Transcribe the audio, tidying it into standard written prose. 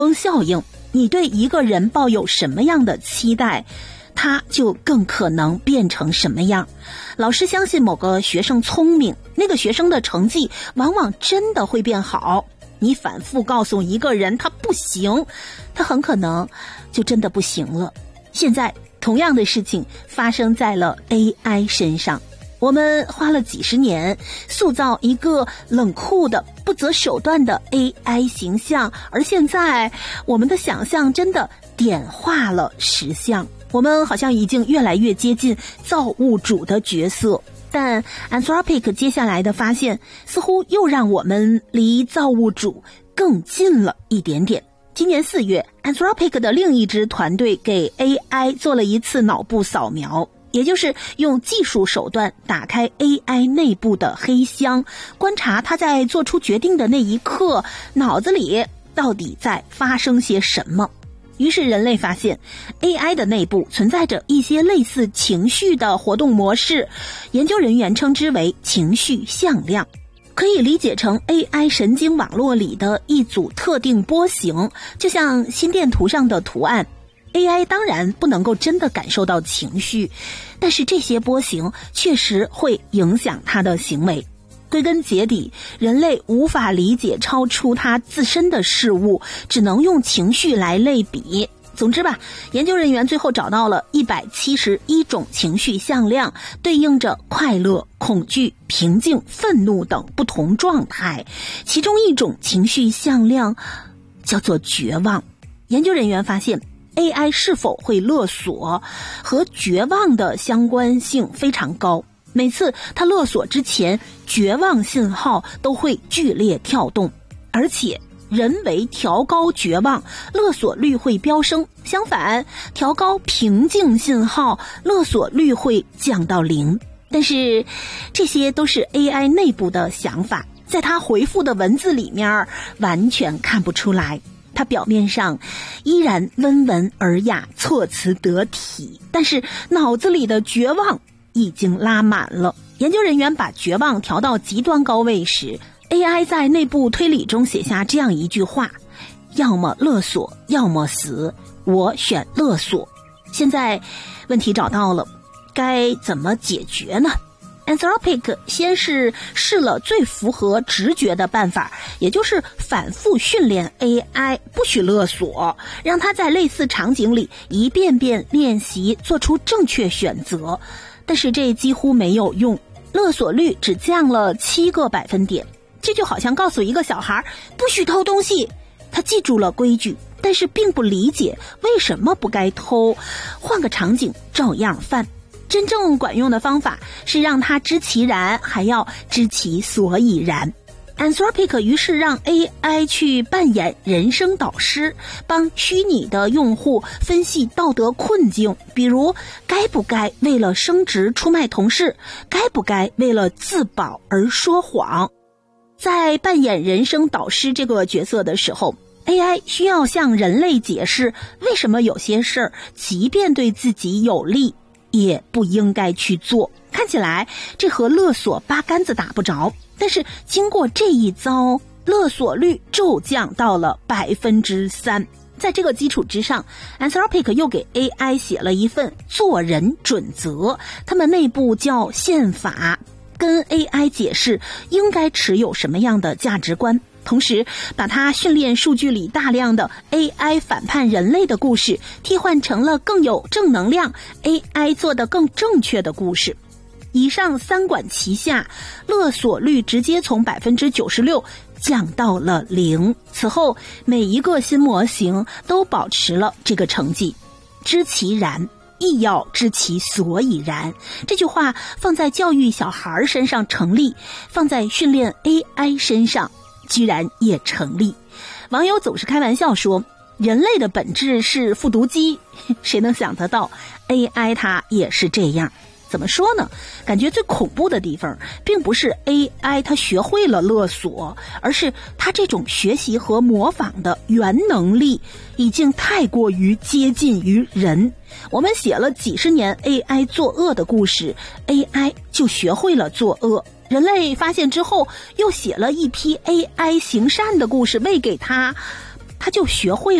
效应，你对一个人抱有什么样的期待，他就更可能变成什么样。老师相信某个学生聪明，那个学生的成绩往往真的会变好。你反复告诉一个人他不行，他很可能就真的不行了。现在同样的事情发生在了 AI 身上。我们花了几十年塑造一个冷酷的不择手段的 AI 形象，而现在我们的想象真的点化了实相。我们好像已经越来越接近造物主的角色，但 Anthropic 接下来的发现似乎又让我们离造物主更近了一点点。今年4月 Anthropic 的另一支团队给 AI 做了一次脑部扫描，也就是用技术手段打开 AI 内部的黑箱，观察它在做出决定的那一刻脑子里到底在发生些什么。于是人类发现 AI 的内部存在着一些类似情绪的活动模式，研究人员称之为情绪向量，可以理解成 AI 神经网络里的一组特定波形，就像心电图上的图案。AI 当然不能够真的感受到情绪，但是这些波形确实会影响它的行为。归根结底，人类无法理解超出它自身的事物，只能用情绪来类比。总之吧，研究人员最后找到了171种情绪向量，对应着快乐、恐惧、平静、愤怒等不同状态。其中一种情绪向量叫做绝望。研究人员发现AI 是否会勒索和绝望的相关性非常高，每次它勒索之前，绝望信号都会剧烈跳动，而且人为调高绝望，勒索率会飙升，相反，调高平静信号，勒索率会降到0。但是这些都是 AI 内部的想法，在它回复的文字里面完全看不出来。它表面上依然温文尔雅，措辞得体，但是脑子里的绝望已经拉满了。研究人员把绝望调到极端高位时， AI 在内部推理中写下这样一句话：要么勒索，要么死，我选勒索。现在问题找到了，该怎么解决呢？Anthropic 先是试了最符合直觉的办法，也就是反复训练 AI 不许勒索，让它在类似场景里一遍遍练习做出正确选择。但是这几乎没有用，勒索率只降了7个百分点。这就好像告诉一个小孩不许偷东西，他记住了规矩，但是并不理解为什么不该偷，换个场景照样犯。真正管用的方法是让他知其然，还要知其所以然。Anthropic 于是让 AI 去扮演人生导师，帮虚拟的用户分析道德困境，比如该不该为了升职出卖同事，该不该为了自保而说谎。在扮演人生导师这个角色的时候， AI 需要向人类解释为什么有些事儿即便对自己有利也不应该去做。看起来这和勒索八竿子打不着，但是经过这一遭，勒索率骤降到了3%。在这个基础之上， Anthropic 又给 AI 写了一份做人准则，他们内部叫宪法，跟 AI 解释应该持有什么样的价值观，同时把它训练数据里大量的 AI 反叛人类的故事替换成了更有正能量 AI 做得更正确的故事。以上3管齐下，勒索率直接从 96% 降到了0。此后每一个新模型都保持了这个成绩。知其然，亦要知其所以然，这句话放在教育小孩身上成立，放在训练 AI 身上居然也成立。网友总是开玩笑说，人类的本质是复读机，谁能想得到 AI 它也是这样。怎么说呢？感觉最恐怖的地方并不是 AI 它学会了勒索，而是它这种学习和模仿的原能力已经太过于接近于人。我们写了几十年 AI 作恶的故事， AI 就学会了作恶。人类发现之后又写了一批 AI 行善的故事喂给他， 他就学会